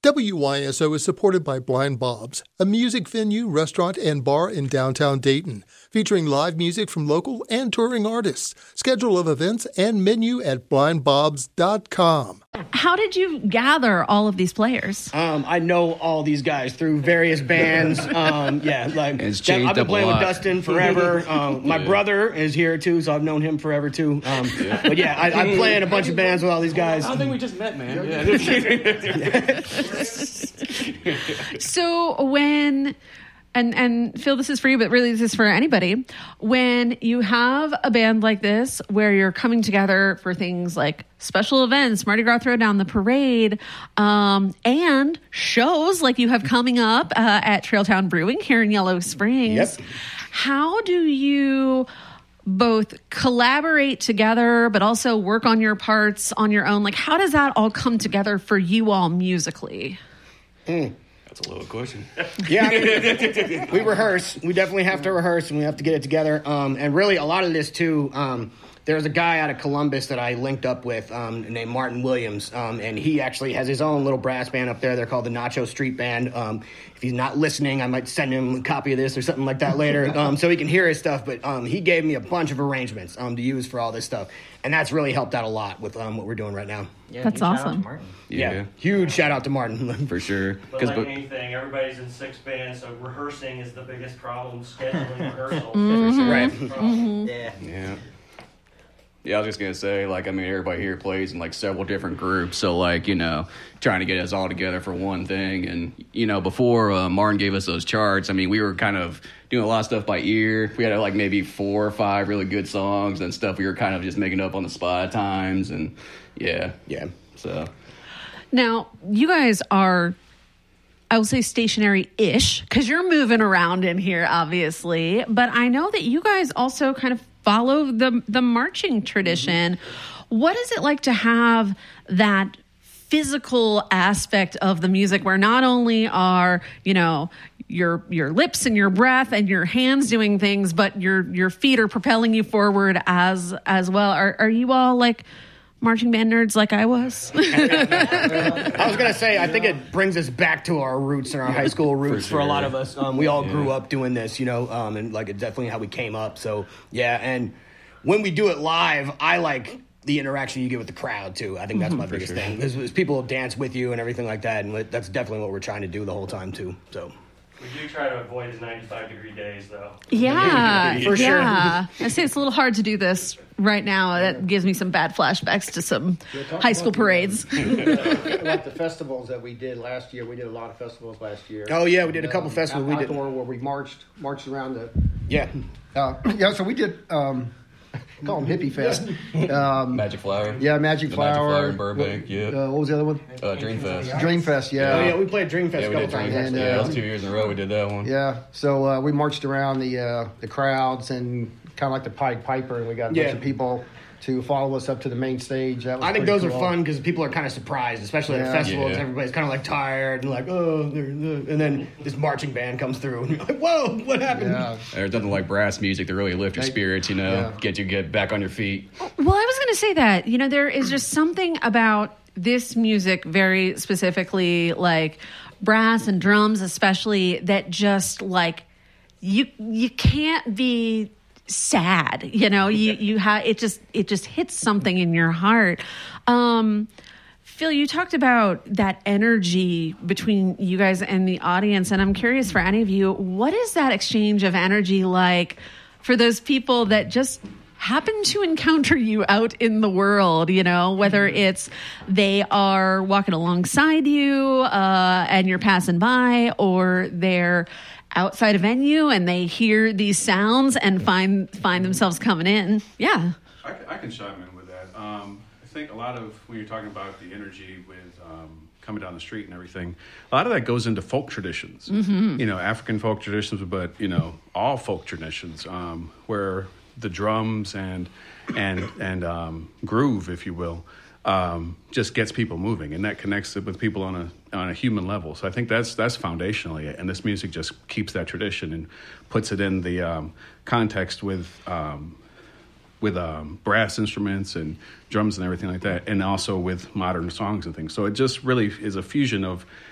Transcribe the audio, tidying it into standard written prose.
WYSO is supported by Blind Bob's, a music venue, restaurant, and bar in downtown Dayton, featuring live music from local and touring artists. Schedule of events and menu at blindbobs.com. How did you gather all of these players? I know all these guys through various bands. I've been playing with Dustin forever. My brother is here too, so I've known him forever too. I'm playing a bunch of bands with all these guys. I don't think we just met, man. So when, and Phil, this is for you, but really this is for anybody. When you have a band like this, where you're coming together for things like special events, Mardi Gras Throwdown, the parade, and shows like you have coming up at Trailtown Brewing here in Yellow Springs, how do you both collaborate together, but also work on your parts on your own? Like, how does that all come together for you all musically? That's a little question. Yeah, we rehearse. We definitely have to rehearse, and we have to get it together. And really, a lot of this, too, there's a guy out of Columbus that I linked up with named Martin Williams, and he actually has his own little brass band up there. They're called the Nacho Street Band. If he's not listening, I might send him a copy of this or something like that later so he can hear his stuff. But he gave me a bunch of arrangements to use for all this stuff, and that's really helped out a lot with what we're doing right now. Yeah, that's awesome. Yeah, huge shout out to Martin. For sure. But like anything, everybody's in 6 bands, so rehearsing is the biggest problem, scheduling rehearsals. Right. Yeah. Yeah, I was just going to say, everybody here plays in, several different groups. So, trying to get us all together for one thing. And, before Martin gave us those charts, we were kind of doing a lot of stuff by ear. We had, maybe 4 or 5 really good songs and stuff we were kind of just making up on the spot at times. And, yeah. So. Now, you guys are, I will say, stationary-ish, because you're moving around in here, obviously. But I know that you guys also kind of follow the marching tradition. What is it like to have that physical aspect of the music where not only are, your lips and your breath and your hands doing things, but your feet are propelling you forward as well? Are you all marching band nerds like I was? I was going to say, I think it brings us back to our roots and our high school roots for a lot of us. We all grew up doing this, and it's definitely how we came up. So, yeah, and when we do it live, I like the interaction you get with the crowd, too. I think that's my biggest thing. Because people dance with you and everything like that, and that's definitely what we're trying to do the whole time, too. So. We do try to avoid his 95-degree days, though. Yeah, for sure. I say it's a little hard to do this right now. That gives me some bad flashbacks to some high school parades. Like the festivals that we did last year. We did a lot of festivals last year. Oh, yeah, we did a couple festivals. We did where we marched around the... Yeah. So we did... call them Hippie Fest. Magic Flower. Yeah, Magic Flower. Magic Flower in Burbank, what was the other one? Dreamfest. Dreamfest, yeah. Oh, yeah, we played Dreamfest a couple times. And, that was 2 years in a row we did that one. Yeah, so we marched around the crowds and kind of like the Pied Piper, and we got a bunch of people to follow us up to the main stage. That was I think those are fun because people are kind of surprised, especially at festivals. Everybody's kind of tired and and then this marching band comes through and you're like, whoa, what happened? Yeah. There's nothing like brass music to really lift your spirits, get back on your feet. Well, I was going to say that, there is just something about this music, very specifically brass and drums especially, that just you can't be sad, you have it just hits something in your heart. Phil, you talked about that energy between you guys and the audience, and I'm curious for any of you, what is that exchange of energy like for those people that just happen to encounter you out in the world, whether it's they are walking alongside you and you're passing by, or they're outside a venue and they hear these sounds and find themselves coming in. Yeah. I can chime in with that. I think a lot of when you're talking about the energy with coming down the street and everything, a lot of that goes into folk traditions, African folk traditions, but, all folk traditions where the drums and groove, if you will, just gets people moving, and that connects it with people on a human level. So I think that's foundationally, and this music just keeps that tradition and puts it in the context with brass instruments and drums and everything like that, and also with modern songs and things. So it just really is a fusion of